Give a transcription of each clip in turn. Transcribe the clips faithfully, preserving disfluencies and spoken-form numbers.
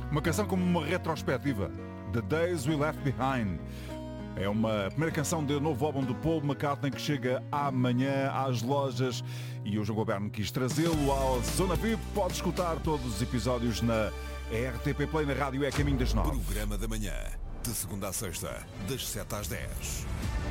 Uma canção como uma retrospectiva. The Days We Left Behind. É uma primeira canção do novo álbum de Paul McCartney que chega amanhã às lojas e o João Goberno quis trazê-lo à Zona V I P. Pode escutar todos os episódios na R T P Play, na rádio É Caminho das Nove. Programa da manhã, de segunda a sexta, das sete às dez.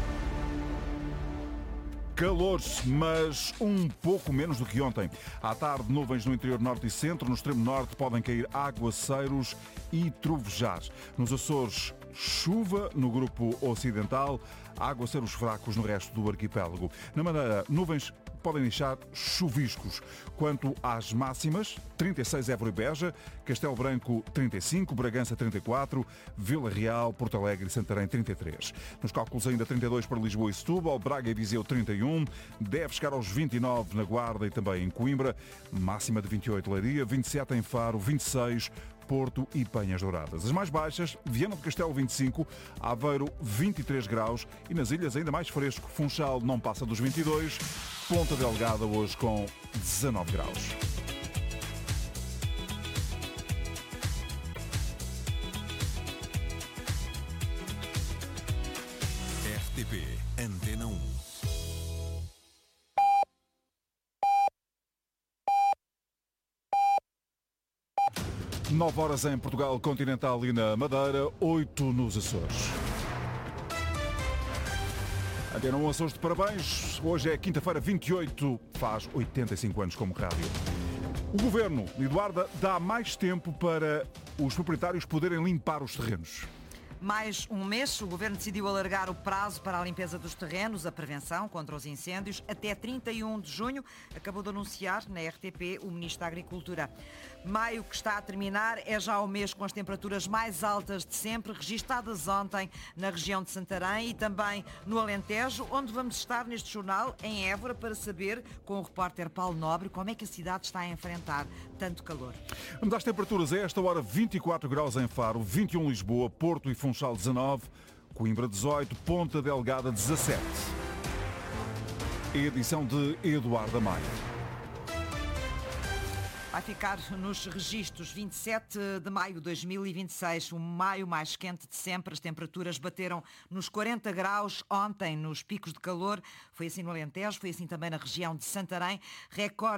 Calor, mas um pouco menos do que ontem. À tarde, nuvens no interior norte e centro. No extremo norte podem cair aguaceiros e trovejar. Nos Açores, chuva no grupo ocidental, aguaceiros fracos no resto do arquipélago. Na Madeira, nuvens podem deixar chuviscos. Quanto às máximas, trinta e seis Évora e Beja, Castelo Branco trinta e cinco, Bragança trinta e quatro, Vila Real, Porto Alegre e Santarém trinta e três. Nos cálculos ainda trinta e dois para Lisboa e Setúbal, Braga e Viseu trinta e um, deve chegar aos vinte e nove na Guarda e também em Coimbra, máxima de vinte e oito Leiria, vinte e sete em Faro, vinte e seis Porto e Penhas Douradas. As mais baixas, Viana do Castelo vinte e cinco, Aveiro vinte e três graus e nas ilhas ainda mais fresco, Funchal não passa dos vinte e dois, Ponta Delgada hoje com dezanove graus. R T P Antena um. nove horas em Portugal continental e na Madeira, oito nos Açores. Antena um Açores de parabéns. Hoje é quinta-feira, vinte e oito, faz oitenta e cinco anos como rádio. O Governo, Eduarda, dá mais tempo para os proprietários poderem limpar os terrenos. Mais um mês, o Governo decidiu alargar o prazo para a limpeza dos terrenos, a prevenção contra os incêndios, até trinta e um de junho, acabou de anunciar na R T P o Ministro da Agricultura. Maio, que está a terminar, é já o mês com as temperaturas mais altas de sempre, registadas ontem na região de Santarém e também no Alentejo, onde vamos estar neste jornal, em Évora, para saber, com o repórter Paulo Nobre, como é que a cidade está a enfrentar tanto calor. Vamos às temperaturas. A esta hora, vinte e quatro graus em Faro, vinte e um em Lisboa, Porto e Funchal dezanove, Coimbra dezoito, Ponta Delgada dezassete. Edição de Eduardo Maia. Vai ficar nos registros vinte e sete de maio de dois mil e vinte e seis, o maio mais quente de sempre. As temperaturas bateram nos quarenta graus ontem, nos picos de calor. Foi assim no Alentejo, foi assim também na região de Santarém. Recorde